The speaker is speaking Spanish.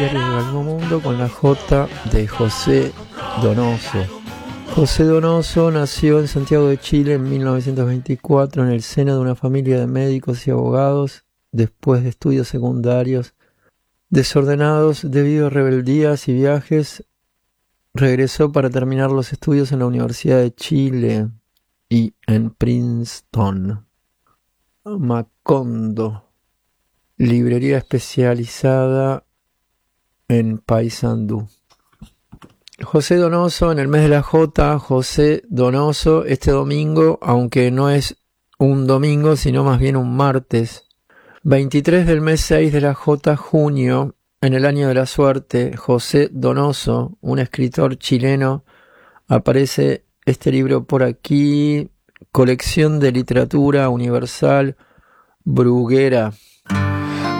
Diario de Galgomundo con la J de José Donoso. José Donoso nació en Santiago de Chile en 1924 en el seno de una familia de médicos y abogados. Después de estudios secundarios desordenados debido a rebeldías y viajes, regresó para terminar los estudios en la Universidad de Chile y en Princeton. Macondo, librería especializada en Paysandú. José Donoso, en el mes de la J, José Donoso, este domingo, aunque no es un domingo, sino más bien un martes, 23 del mes 6 de la J, junio, en el año de la suerte, José Donoso, un escritor chileno, aparece este libro por aquí, Colección de Literatura Universal Bruguera.